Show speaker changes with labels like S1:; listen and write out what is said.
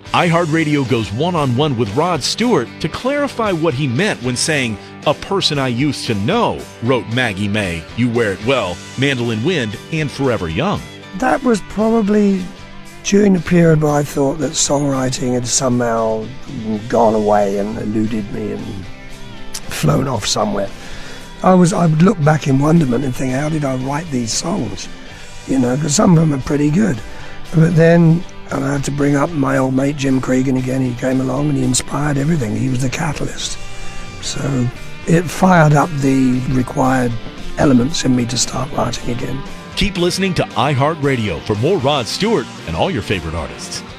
S1: iHeartRadio goes one-on-one with Rod Stewart to clarify what he meant when saying, "A person I used to know," wrote Maggie May, "You Wear It Well," Mandolin Wind, and Forever Young.
S2: That was probably during the period where I thought that songwriting had somehow gone away and eluded me and flown off somewhere. I would look back in wonderment and think, how did I write these songs? You know, because some of them are pretty good. But then I had to bring up my old mate Jim Cregan again. He came along and he inspired everything. He was the catalyst. So it fired up the required elements in me to start writing again.
S1: Keep listening to iHeartRadio for more Rod Stewart and all your favorite artists.